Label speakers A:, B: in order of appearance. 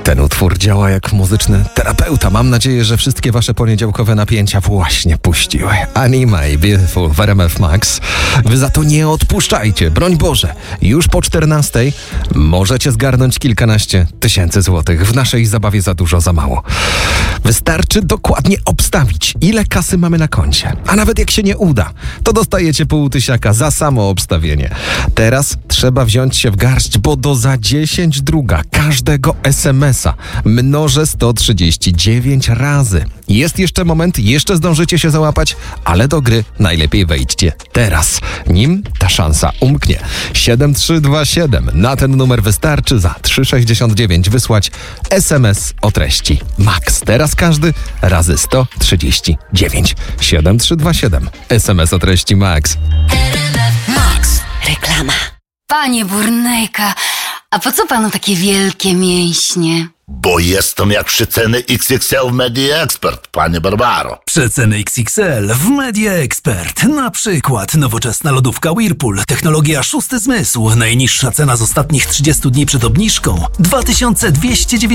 A: Ten utwór działa jak muzyczny terapeuta. Mam nadzieję, że wszystkie wasze poniedziałkowe napięcia właśnie puściły. Anima i Beautiful w RMF Max. Wy za to nie odpuszczajcie. Broń Boże, już po 14 możecie zgarnąć kilkanaście tysięcy złotych. W naszej zabawie za dużo, za mało. Wystarczy dokładnie obstawić, ile kasy mamy na koncie. A nawet jak się nie uda, to dostajecie $500 za samo obstawienie. Teraz trzeba wziąć się w garść, bo do za 10 druga każdego SMS-a mnożę 139 razy. Jest jeszcze moment, jeszcze zdążycie się załapać, ale do gry najlepiej wejdźcie teraz, nim ta szansa umknie. 7327. Na ten numer wystarczy za 3,69 wysłać SMS o treści Max. Teraz każdy razy 139. 7327. SMS o treści Max.
B: Max. Reklama. Panie Burnejka, a po co panu takie wielkie mięśnie?
C: Bo jestem jak przeceny XXL w Media Expert, panie Barbaro.
D: Przeceny XXL w Media Expert. Na przykład nowoczesna lodówka Whirlpool, technologia szósty zmysł. Najniższa cena z ostatnich 30 dni przed obniżką 2290